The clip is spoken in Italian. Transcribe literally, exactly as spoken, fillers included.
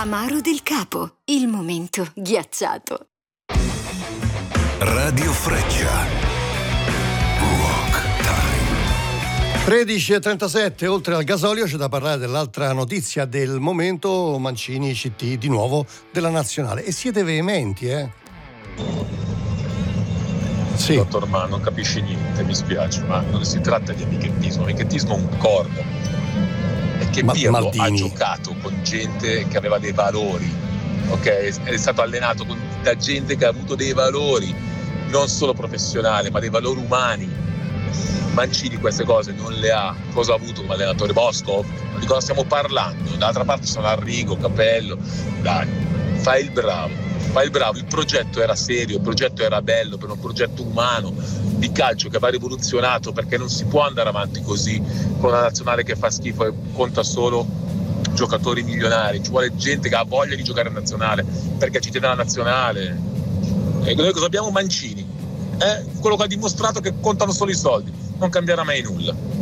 Amaro del Capo, il momento ghiacciato. Radio Freccia. Rock Time. tredici e trentasette, oltre al gasolio c'è da parlare dell'altra notizia del momento, Mancini C T di nuovo della Nazionale. E siete veementi, eh? Sì. Dottor Ma, non capisci niente, mi spiace, ma non si tratta di amichettismo, amichettismo è un corno. E che Ma- Pirlo Maldini. ha giocato con gente che aveva dei valori, ok? È stato allenato con, da gente che ha avuto dei valori, non solo professionali, ma dei valori umani. Mancini queste cose non le ha. Cosa ha avuto come allenatore? Bosco? Di cosa stiamo parlando? Dall'altra parte sono Arrigo, Capello. Dai, fai il bravo, fai il bravo. Il progetto era serio, il progetto era bello, per un progetto umano di calcio che va rivoluzionato, perché non si può andare avanti così con una nazionale che fa schifo e conta solo giocatori milionari. Ci vuole gente che ha voglia di giocare in nazionale, perché ci tiene la nazionale. E noi cosa abbiamo? Mancini, eh? Quello che ha dimostrato che contano solo i soldi, non cambierà mai nulla.